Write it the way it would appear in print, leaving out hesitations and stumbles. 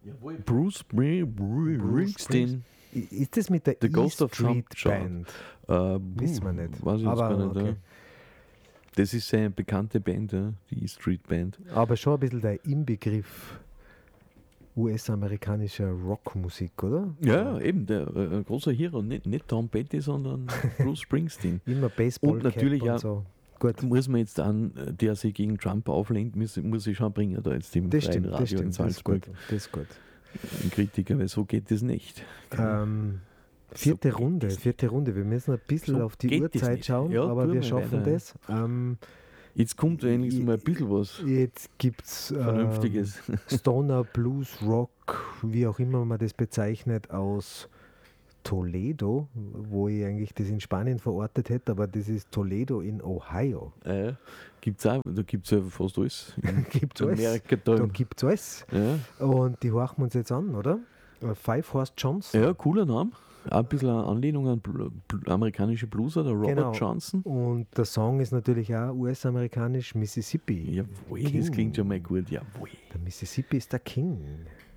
Jawohl. Bruce Springsteen. Ist das mit der The Ghost of E-Street Some Band? Wissen wir nicht. Weiß ich jetzt Aber gar nicht. okay. Ja. Das ist eine bekannte Band, ja, die E-Street Band. Aber schon ein bisschen der Inbegriff US-amerikanischer Rockmusik, oder? Ja, eben, der großer Hero, nicht Tom Petty, sondern Bruce Springsteen. Immer Baseball Und natürlich und auch- so. Gut. Muss man jetzt an, der sich gegen Trump auflehnt, muss ich schon bringen, da jetzt im Das freien stimmt, Radio das in stimmt. Das ist Salzburg. gut. Das ist gut. Ein Kritiker, weil so geht es nicht. Vierte So Runde, geht es vierte Runde. Wir müssen ein bisschen So auf die geht es Uhrzeit nicht. schauen, Ja, aber tun wir wir schaffen weiter, ja. das. Jetzt kommt wenigstens mal ein bisschen was Jetzt gibt es Vernünftiges. Stoner, Blues, Rock, wie auch immer man das bezeichnet, aus Toledo, wo ich eigentlich das in Spanien verortet hätte, aber das ist Toledo in Ohio. Gibt's auch, da gibt es ja fast alles. In Gibt's alles. Amerika Da da. gibt es alles. Ja. Und die horchen wir uns jetzt an, oder? Five Horse Johnson. Ja, cooler Name. Auch ein bisschen eine Anlehnung an amerikanische Blueser, der Robert Genau. Johnson. Und der Song ist natürlich auch US-amerikanisch, Mississippi. Jawohl, King. das klingt schon mal gut. Jawohl. Der Mississippi ist der King.